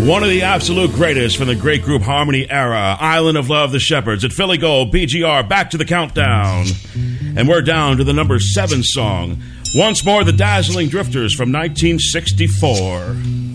One of the absolute greatest from the great group Harmony era, Island of Love, the Shepherds at Philly Gold, BGR, back to the countdown. And we're down to the number 7 song. Once more, the Dazzling Drifters from 1964.